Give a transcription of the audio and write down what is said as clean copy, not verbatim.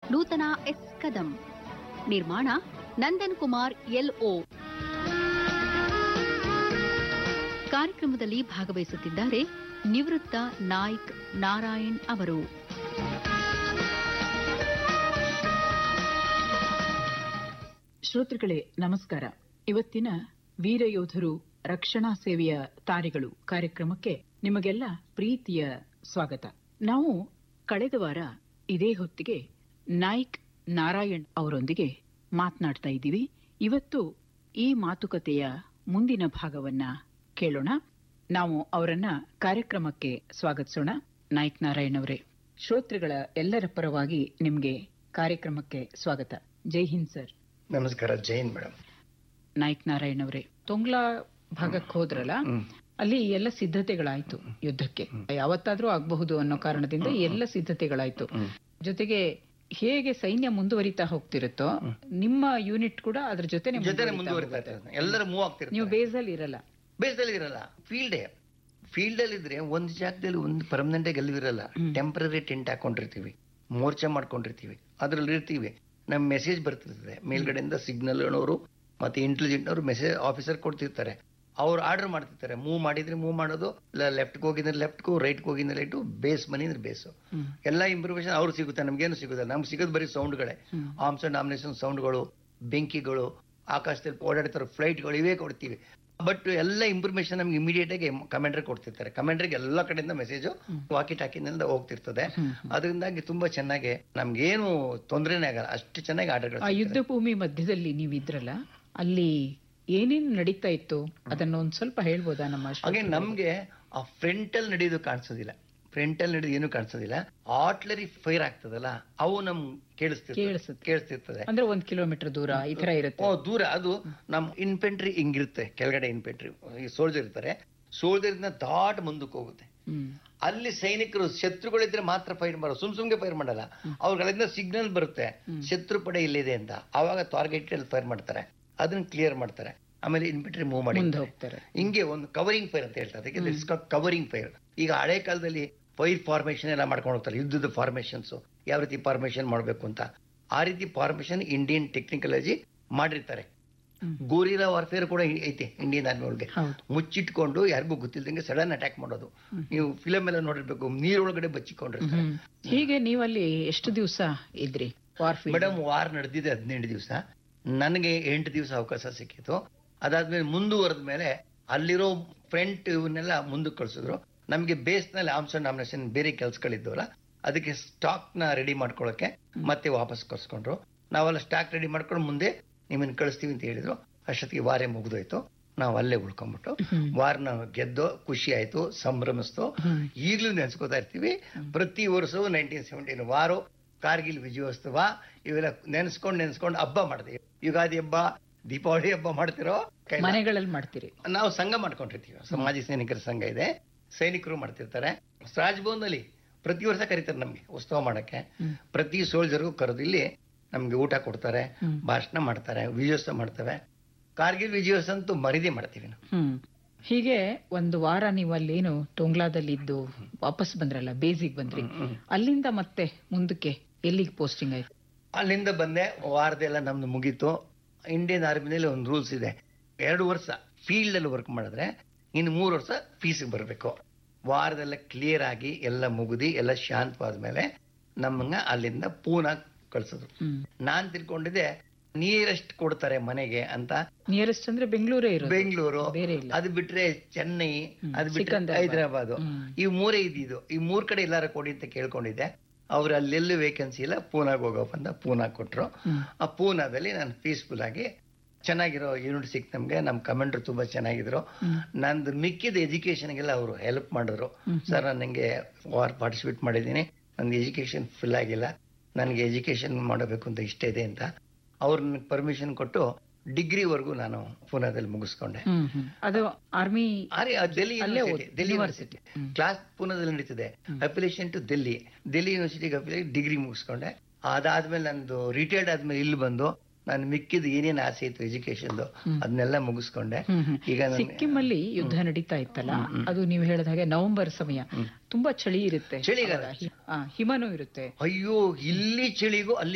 ನೂತನ ಎಸ್ ಕದಂ. ನಿರ್ಮಾಣ ನಂದನ್ ಕುಮಾರ್ LO. ಕಾರ್ಯಕ್ರಮದಲ್ಲಿ ಭಾಗವಹಿಸುತ್ತಿದ್ದಾರೆ ನಿವೃತ್ತ ನಾಯ್ಕ್ ನಾರಾಯಣ್ ಅವರು. ಶ್ರೋತೃಗಳೇ ನಮಸ್ಕಾರ. ಇವತ್ತಿನ ವೀರಯೋಧರು ರಕ್ಷಣಾ ಸೇವೆಯ ತಾರೆಗಳು ಕಾರ್ಯಕ್ರಮಕ್ಕೆ ನಿಮಗೆಲ್ಲ ಪ್ರೀತಿಯ ಸ್ವಾಗತ. ನಾವು ಕಳೆದ ವಾರ ಇದೇ ಹೊತ್ತಿಗೆ ನಾಯ್ಕ್ ನಾರಾಯಣ್ ಅವರೊಂದಿಗೆ ಮಾತನಾಡ್ತಾ ಇದ್ದೀವಿ. ಇವತ್ತು ಈ ಮಾತುಕತೆಯ ಮುಂದಿನ ಭಾಗವನ್ನ ಕೇಳೋಣ. ನಾವು ಅವರನ್ನ ಕಾರ್ಯಕ್ರಮಕ್ಕೆ ಸ್ವಾಗತಿಸೋಣ. ನಾಯ್ಕ್ ನಾರಾಯಣ್ ಅವರೇ, ಶ್ರೋತೃಗಳ ಎಲ್ಲರ ಪರವಾಗಿ ನಿಮ್ಗೆ ಕಾರ್ಯಕ್ರಮಕ್ಕೆ ಸ್ವಾಗತ. ಜೈ ಹಿಂದ್ ಸರ್. ನಮಸ್ಕಾರ. ಜೈ ಹಿಂದ್ ಮೇಡಮ್. ನಾಯ್ಕ್ ನಾರಾಯಣ್ ಅವರೇ, ತೊಂಗ್ಲಾ ಭಾಗಕ್ಕೆ ಹೋದ್ರಲ್ಲ, ಅಲ್ಲಿ ಎಲ್ಲ ಸಿದ್ಧತೆಗಳಾಯ್ತು ಯುದ್ಧಕ್ಕೆ. ಯಾವತ್ತಾದ್ರೂ ಆಗಬಹುದು ಅನ್ನೋ ಕಾರಣದಿಂದ ಎಲ್ಲ ಸಿದ್ಧತೆಗಳಾಯ್ತು. ಜೊತೆಗೆ ಹೇಗೆ ಸೈನ್ಯ ಮುಂದುವರಿತಾ ಹೋಗ್ತಿರುತ್ತೋ ನಿಮ್ಮ ಯೂನಿಟ್ ಕೂಡ ಅದ್ರ ಜೊತೆ ಮುಂದುವರಿತಾ ಇರ್ತದೆ. ಎಲ್ಲರೂ ಮೂವ್ ಆಗ್ತಿರ್ತಾರೆ. ನೀವು ಬೇಸಲ್ಲಿ ಇರಲ್ಲ. ಫೀಲ್ಡ್ ಅಲ್ಲಿ ಇದ್ರೆ ಒಂದ್ ಜಾಗದಲ್ಲಿ ಒಂದು ಪರ್ಮನೆಂಟ್ ಗೆಲ್ಲವಿರಲ್ಲ. ಟೆಂಪರರಿ ಟೆಂಟ್ ಹಾಕೊಂಡಿರ್ತೀವಿ, ಮೋರ್ಚಾ ಮಾಡ್ಕೊಂಡಿರ್ತೀವಿ, ಅದ್ರಲ್ಲಿ ಇರ್ತೀವಿ. ನಮ್ ಮೆಸೇಜ್ ಬರ್ತಿರ್ತದೆ ಮೇಲ್ಗಡೆಯಿಂದ. ಸಿಗ್ನಲ್ ಅವರು ಮತ್ತೆ ಇಂಟೆಲಿಜೆಂಟ್ ಅವರು ಮೆಸೇಜ್ ಆಫೀಸರ್ ಕೊಡ್ತಿರ್ತಾರೆ. ಅವ್ರು ಆರ್ಡರ್ ಮಾಡ್ತಿರ್ತಾರೆ. ಮೂವ್ ಮಾಡಿದ್ರೆ ಮೂವ್ ಮಾಡೋದು, ಲೆಫ್ಟ್ಗೆ ಹೋಗಿದ್ರೆ ಲೆಫ್ಟ್ಗೂ, ರೈಟ್ಗೆ ಹೋಗಿದ್ರೆ ರೈಟು, ಬೇಸ್ ಮನಿ ಅಂದ್ರೆ ಬೇಸು. ಎಲ್ಲಾ ಇನ್ಫಾರ್ಮೇಶನ್ ಅವ್ರು ಸಿಗುತ್ತೆ, ನಮ್ಗೇನು ಸಿಗುದಿಲ್ಲ. ನಮ್ಗೆ ಸಿಗೋದು ಬರೀ ಸೌಂಡ್ಗಳೇ. ಆರ್ಮ್ಸ್ ಅಂಡ್ ಆಮ್ನೇಷನ್ ಸೌಂಡ್ಗಳು, ಬೆಂಕಿಗಳು, ಆಕಾಶದಲ್ಲಿ ಓಡಾಡ್ತಾರೋ ಫ್ಲೈಟ್ಗಳು, ಇವೇ ಕೊಡ್ತೀವಿ. ಬಟ್ ಎಲ್ಲ ಇನ್ಫಾರ್ಮೇಶನ್ ನಮ್ಗೆ ಇಮಿಡಿಯೇಟ್ ಆಗಿ ಕಮಾಂಡರ್ ಕೊಡ್ತಿರ್ತಾರೆ. ಕಮಾಂಡರ್ಗೆ ಎಲ್ಲಾ ಕಡೆಯಿಂದ ಮೆಸೇಜ್ ವಾಕಿ ಟಾಕಿನಿಂದ ಹೋಗ್ತಿರ್ತದೆ. ಅದರಿಂದಾಗಿ ತುಂಬಾ ಚೆನ್ನಾಗಿ ನಮ್ಗೇನು ತೊಂದರೆನೇ ಆಗಲ್ಲ. ಅಷ್ಟು ಚೆನ್ನಾಗಿ ಆರ್ಡರ್ಗಳು. ಆ ಯುದ್ಧ ಭೂಮಿ ಮಧ್ಯದಲ್ಲಿ ನೀವು ಇದ್ರಲ್ಲ, ಅಲ್ಲಿ ಏನೇನು ನಡೀತಾ ಇತ್ತು ಅದನ್ನ ಒಂದ್ ಸ್ವಲ್ಪ ಹೇಳ್ಬೋದಾ ನಮ್ಮ? ಹಾಗೆ ನಮ್ಗೆ ಆ ಫ್ರಂಟ್ ಅಲ್ಲಿ ನಡೆಯೋದು ಕಾಣಿಸೋದಿಲ್ಲ. ಫ್ರಂಟ್ ಅಲ್ಲಿ ನಡೆಯೋದು ಏನು ಕಾಣಿಸೋದಿಲ್ಲ. ಆರ್ಟಿಲರಿ ಫೈರ್ ಆಗ್ತದಲ್ಲ, ಅವು ನಮ್ ಕೇಳಿಸ್ತಿರ್ತದೆ. ಅಂದ್ರೆ 1 ಕಿಲೋಮೀಟರ್ ದೂರ ಈ ತರ ಇರುತ್ತೆ. ದೂರ ಅದು ನಮ್ ಇನ್ಫೆಂಟ್ರಿ ಹಿಂಗಿರುತ್ತೆ. ಕೆಳಗಡೆ ಇನ್ಫೆಂಟ್ರಿ ಈ ಸೋಲ್ಜರ್ ಇರ್ತಾರೆ. ಸೋಲ್ಜರ್ ಇಂದ ದಾಟ್ ಮುಂದಕ್ಕೆ ಹೋಗುತ್ತೆ. ಅಲ್ಲಿ ಸೈನಿಕರು ಶತ್ರುಗಳಿದ್ರೆ ಮಾತ್ರ ಫೈರ್ ಮಾಡೋದು, ಸುಮ್ಗೆ ಫೈರ್ ಮಾಡಲ್ಲ. ಅವ್ರಗಳಿಂದ ಸಿಗ್ನಲ್ ಬರುತ್ತೆ ಶತ್ರು ಪಡೆ ಇಲ್ಲಿದೆ ಅಂತ. ಅವಾಗ ಟಾರ್ಗೆಟ್ ಅಲ್ಲಿ ಫೈರ್ ಮಾಡ್ತಾರೆ, ಅದನ್ನ ಕ್ಲಿಯರ್ ಮಾಡ್ತಾರೆ. ಆಮೇಲೆ ಇನ್ಫೆಂಟ್ರಿ ಮೂವ್ ಮಾಡಿ ಹೋಗ್ತಾರೆ. ಹಿಂಗೆ ಒಂದು ಕವರಿಂಗ್ ಫೈರ್ ಅಂತ ಹೇಳ್ತಾರೆ. ಅದಕ್ಕೆ ಕವರಿಂಗ್ ಫೈರ್. ಈಗ ಹಳೆ ಕಾಲದಲ್ಲಿ ಫೈರ್ ಫಾರ್ಮೇಶನ್ ಎಲ್ಲ ಮಾಡ್ಕೊಂಡು ಹೋಗ್ತಾರೆ. ಯುದ್ಧದ ಫಾರ್ಮೇಶನ್ಸ್ ಯಾವ ರೀತಿ ಫಾರ್ಮೇಶನ್ ಮಾಡ್ಬೇಕು ಅಂತ, ಆ ರೀತಿ ಫಾರ್ಮೇಶನ್ ಇಂಡಿಯನ್ ಟೆಕ್ನಿಕಾಲಜಿ ಮಾಡಿರ್ತಾರೆ. ಗೋರಿಲ್ಲಾ ವಾರ್ಫೇರ್ ಕೂಡ ಐತೆ ಇಂಡಿಯನ್ ಆರ್ಮಿ ಒಳಗೆ. ಮುಚ್ಚಿಟ್ಕೊಂಡು ಯಾರಿಗೂ ಗೊತ್ತಿಲ್ದಂಗೆ ಸಡನ್ ಅಟ್ಯಾಕ್ ಮಾಡೋದು. ನೀವು ಫಿಲಮ್ ಎಲ್ಲ ನೋಡಿರ್ಬೇಕು, ನೀರೊಳಗಡೆ ಬಚ್ಚಿಕೊಂಡಿರ್ತಾರೆ. ಹೀಗೆ ನೀವಲ್ಲಿ ಎಷ್ಟು ದಿವಸ ಇದ್ರಿ? ಮೇಡಮ್, ವಾರ್ ನಡೆದಿದೆ 18 ದಿವಸ. ನನಗೆ 8 ದಿವಸ ಅವಕಾಶ ಸಿಕ್ಕಿತ್ತು. ಅದಾದ್ಮೇಲೆ ಮುಂದುವರೆದ ಮೇಲೆ ಅಲ್ಲಿರೋ ಫ್ರಂಟ್ ಇವನ್ನೆಲ್ಲ ಮುಂದಕ್ಕೆ ಕಳ್ಸಿದ್ರು. ನಮ್ಗೆ ಬೇಸ್ ನಲ್ಲಿ ಆರ್ಮ್ಸ್ ಅಂಡ್ ಆಮ್ನೇಷನ್ ಬೇರೆ ಕೆಲ್ಸಗಳಿದ್ದವಲ್ಲ, ಅದಕ್ಕೆ ಸ್ಟಾಕ್ ನ ರೆಡಿ ಮಾಡ್ಕೊಳಕ್ಕೆ ಮತ್ತೆ ವಾಪಸ್ ಕರ್ಸ್ಕೊಂಡ್ರು. ನಾವೆಲ್ಲ ಸ್ಟಾಕ್ ರೆಡಿ ಮಾಡ್ಕೊಂಡು ಮುಂದೆ ನಿಮ್ಮನ್ನ ಕಳಿಸ್ತೀವಿ ಅಂತ ಹೇಳಿದ್ರು. ಅಷ್ಟೊತ್ತಿಗೆ ವಾರೇ ಮುಗಿದೋಯ್ತು. ನಾವು ಅಲ್ಲೇ ಉಳ್ಕೊಂಡ್ಬಿಟ್ಟು ವಾರ್ನ ಗೆದ್ದೋ, ಖುಷಿ ಆಯ್ತು, ಸಂಭ್ರಮಿಸ್ತು. ಈಗ್ಲೂ ನೆನ್ಸ್ಕೋತಾ ಇರ್ತೀವಿ. ಪ್ರತಿ ವರ್ಷವೂ 1917 ವಾರು, ಕಾರ್ಗಿಲ್ ವಿಜಯೋತ್ಸವ, ಇವೆಲ್ಲ ನೆನ್ಸ್ಕೊಂಡು ಹಬ್ಬ ಮಾಡ್ತೀವಿ. ಯುಗಾದಿ ಹಬ್ಬ, ದೀಪಾವಳಿ ಹಬ್ಬ ಮಾಡ್ತಿರೋ ಮನೆಗಳಲ್ಲಿ ಮಾಡ್ತೀರಿ. ನಾವು ಸಂಘ ಮಾಡ್ಕೊಂಡಿರ್ತೀವಿ. ಮಾಜಿ ಸೈನಿಕರ ಸಂಘ ಇದೆ, ಸೈನಿಕರು ಮಾಡ್ತಿರ್ತಾರೆ. ರಾಜ್ಭವನ್ ನಲ್ಲಿ ಪ್ರತಿ ವರ್ಷ ಕರೀತಾರೆ ನಮ್ಗೆ ಉತ್ಸವ ಮಾಡಕ್ಕೆ. ಪ್ರತಿ ಸೋಲ್ಜರ್ಗೂ ಕರೆದು ಇಲ್ಲಿ ನಮ್ಗೆ ಊಟ ಕೊಡ್ತಾರೆ, ಭಾಷಣ ಮಾಡ್ತಾರೆ, ವಿಜಯೋತ್ಸವ ಮಾಡ್ತೇವೆ. ಕಾರ್ಗಿಲ್ ವಿಜಯೋತ್ಸವ ಅಂತೂ ಮರಿದೇ ಮಾಡ್ತೀವಿ ನಾವು. ಹೀಗೆ ಒಂದು ವಾರ ನೀವು ಅಲ್ಲೇನು ಟೊಂಗ್ಲಾದಲ್ಲಿ ಇದ್ದು ವಾಪಸ್ ಬಂದ್ರಲ್ಲ, ಬೇಸಿಗೆ ಬಂದ್ರಿ. ಅಲ್ಲಿಂದ ಮತ್ತೆ ಮುಂದಕ್ಕೆ ಎಲ್ಲಿಗೆ ಪೋಸ್ಟಿಂಗ್ ಆಯ್ತು? ಅಲ್ಲಿಂದ ಬಂದೆ. ವಾರದೆಲ್ಲ ನಮ್ದು ಮುಗೀತು. ಇಂಡಿಯನ್ ಆರ್ಮಿನಲ್ಲಿ ಒಂದು ರೂಲ್ಸ್ ಇದೆ, 2 ವರ್ಷ ಫೀಲ್ಡ್ ಅಲ್ಲಿ ವರ್ಕ್ ಮಾಡಿದ್ರೆ ಇನ್ನು 3 ವರ್ಷ ಫೀಸಿಗೆ ಬರಬೇಕು. ವಾರದೆಲ್ಲ ಕ್ಲಿಯರ್ ಆಗಿ ಎಲ್ಲ ಮುಗಿದಿ ಎಲ್ಲ ಶಾಂತವಾದ್ಮೇಲೆ ನಮ್ಮನ್ನ ಅಲ್ಲಿಂದ ಪೂನಾ ಕಳ್ಸಿದ್ರು. ನಾನ್ ತಿಳ್ಕೊಂಡಿದ್ದೆ ನಿಯರೆಸ್ಟ್ ಕೊಡ್ತಾರೆ ಮನೆಗೆ ಅಂತ. ನಿಯರೆಸ್ಟ್ ಅಂದ್ರೆ ಬೆಂಗಳೂರು, ಅದು ಬಿಟ್ರೆ ಚೆನ್ನೈ, ಅದು ಬಿಟ್ರೆ ಹೈದರಾಬಾದ್, ಈ 3 ಇದ್ದಿದ್ದು. ಈ 3 ಕಡೆ ಎಲ್ಲಾರ ಕೊಡಿ ಅಂತ ಕೇಳ್ಕೊಂಡಿದ್ದೆ. ಅವ್ರು ಅಲ್ಲೆಲ್ಲೂ ವೇಕೆನ್ಸಿ ಇಲ್ಲ, ಪೂನಾಗ್ ಹೋಗಪ್ಪ ಅಂತ ಪೂನಾ ಕೊಟ್ರು. ಆ ಪೂನಾದಲ್ಲಿ ನಾನು ಪೀಸ್ಫುಲ್ ಆಗಿ ಚೆನ್ನಾಗಿರೋ ಯೂನಿಟ್ ಸಿಕ್ತು ನಮ್ಗೆ. ನಮ್ ಕಮಾಂಡರ್ ತುಂಬಾ ಚೆನ್ನಾಗಿದ್ರು. ನಂದು ಮಿಕ್ಕಿದ ಎಜುಕೇಶನ್ಗೆಲ್ಲ ಅವರು ಹೆಲ್ಪ್ ಮಾಡಿದ್ರು. ಸರ್, ನನಗೆ ವಾರ್ ಪಾರ್ಟಿಸಿಪೇಟ್ ಮಾಡಿದ್ದೀನಿ, ನಂದು ಎಜುಕೇಶನ್ ಫುಲ್ ಆಗಿಲ್ಲ, ನನಗೆ ಎಜುಕೇಶನ್ ಮಾಡಬೇಕು ಅಂತ ಇಷ್ಟ ಇದೆ ಅಂತ ಅವ್ರು ನನಗೆ ಪರ್ಮಿಷನ್ ಕೊಟ್ಟು ಡಿಗ್ರಿವರೆಗೂ ನಾನು ಪೂನಾದಲ್ಲಿ ಮುಗಿಸ್ಕೊಂಡೆ. ಅದು ಆರ್ಮಿ ಡೆಲ್ಲಿ ಯೂನಿವರ್ಸಿಟಿ ಕ್ಲಾಸ್ ಪೂನಾದಲ್ಲಿ ನಡೀತಿದೆ. Affiliation to Delhi ಯೂನಿವರ್ಸಿಟಿಗೆ affiliate degree ಮುಗಿಸ್ಕೊಂಡೆ. ಅದಾದ್ಮೇಲೆ ನಂದು ರಿಟೈರ್ಡ್ ಆದ್ಮೇಲೆ ಇಲ್ಲಿ ಬಂದು ನಾನು ಮಿಕ್ಕಿದ ಏನೇನ್ ಆಸೆ ಇತ್ತು ಎಜುಕೇಶನ್ ಅದನ್ನೆಲ್ಲ ಮುಗಿಸ್ಕೊಂಡೆ. ಈಗ ಸಿಕ್ಕಿಂ ಅಲ್ಲಿ ಯುದ್ಧ ನಡೀತಾ ಇತ್ತಲ್ಲ, ಅದು ನೀವು ಹೇಳಿದ ಹಾಗೆ ನವೆಂಬರ್ ಸಮಯ, ತುಂಬಾ ಚಳಿ ಇರುತ್ತೆ, ಚಳಿಗಾಲ, ಹಿಮನೂ ಇರುತ್ತೆ. ಅಯ್ಯೋ, ಇಲ್ಲಿ ಚಳಿಗೂ ಅಲ್ಲಿ